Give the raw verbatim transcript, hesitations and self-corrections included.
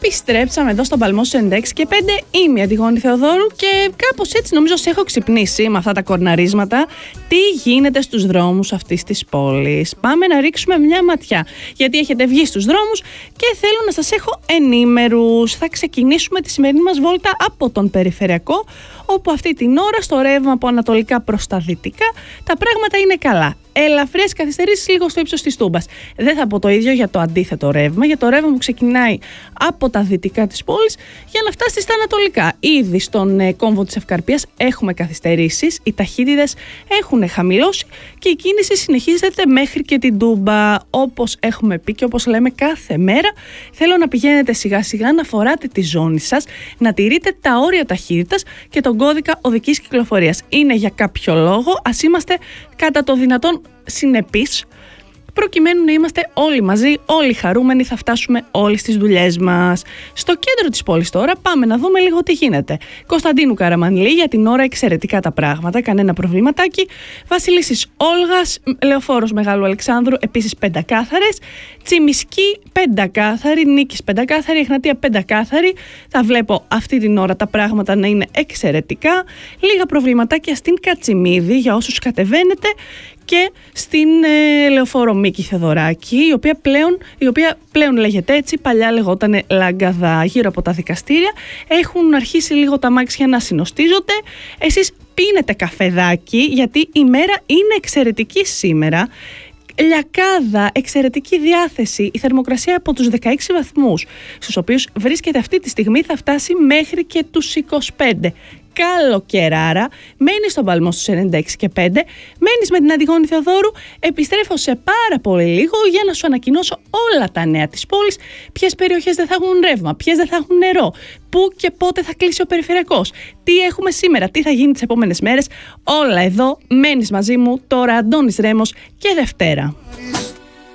Επιστρέψαμε εδώ στον Παλμό ενενήντα έξι και πέντε. Είμαι η Αντιγόνη Θεοδόρου και κάπως έτσι νομίζω σε έχω ξυπνήσει με αυτά τα κορναρίσματα. Τι γίνεται στους δρόμους αυτής της πόλης? Πάμε να ρίξουμε μια ματιά, γιατί έχετε βγει στους δρόμους και θέλω να σας έχω ενήμερους. Θα ξεκινήσουμε τη σημερινή μας βόλτα από τον περιφερειακό, όπου αυτή την ώρα στο ρεύμα από ανατολικά προς τα δυτικά τα πράγματα είναι καλά. Ελαφριές καθυστερήσεις λίγο στο ύψος της Τούμπας. Δεν θα πω το ίδιο για το αντίθετο ρεύμα, για το ρεύμα που ξεκινάει από τα δυτικά της πόλης για να φτάσει στα ανατολικά. Ήδη στον ε, κόμβο της Ευκαρπίας έχουμε καθυστερήσεις, οι ταχύτητες έχουν χαμηλώσει και η κίνηση συνεχίζεται μέχρι και την Τούμπα. Όπως έχουμε πει και όπως λέμε κάθε μέρα, θέλω να πηγαίνετε σιγά σιγά, να φοράτε τη ζώνη σας, να τηρείτε τα όρια ταχύτητας και τον κώδικα οδικής κυκλοφορίας. Είναι για κάποιο λόγο, ας είμαστε κατά το δυνατόν συνεπείς, προκειμένου να είμαστε όλοι μαζί, όλοι χαρούμενοι, θα φτάσουμε όλοι στις δουλειές μας. Στο κέντρο της πόλης τώρα πάμε να δούμε λίγο τι γίνεται. Κωνσταντίνου Καραμανλή, για την ώρα εξαιρετικά τα πράγματα, κανένα προβληματάκι. Βασιλίσσης Όλγας, Λεωφόρος Μεγάλου Αλεξάνδρου επίσης πεντακάθαρες. Τσιμισκή πεντακάθαρη, Νίκης πεντακάθαρη, Εγνατία πεντακάθαρη. Θα βλέπω αυτή την ώρα τα πράγματα να είναι εξαιρετικά. Λίγα προβληματάκια στην Κατσιμίδη για όσους κατεβαίνετε και στην ε, Λεωφόρο Μίκη Θεοδωράκη, η οποία, πλέον, η οποία πλέον λέγεται έτσι, παλιά λεγόταν Λαγκαδά. Γύρω από τα δικαστήρια έχουν αρχίσει λίγο τα αμάξια να συνοστίζονται. Εσείς πίνετε καφεδάκι, γιατί η μέρα είναι εξαιρετική σήμερα. Λιακάδα, εξαιρετική διάθεση, η θερμοκρασία από τους δεκαέξι βαθμούς, στους οποίους βρίσκεται αυτή τη στιγμή, θα φτάσει μέχρι και τους είκοσι πέντε. Καλοκαιράρα, μένεις στον Παλμό στους ενενήντα έξι και πέντε, μένεις με την Αντιγόνη Θεοδόρου. Επιστρέφω σε πάρα πολύ λίγο για να σου ανακοινώσω όλα τα νέα της πόλης, ποιες περιοχές δεν θα έχουν ρεύμα, ποιες δεν θα έχουν νερό, πού και πότε θα κλείσει ο περιφερειακός, τι έχουμε σήμερα, τι θα γίνει τις επόμενες μέρες. Όλα εδώ, μένεις μαζί μου τώρα, Αντώνης Ρέμος και Δευτέρα.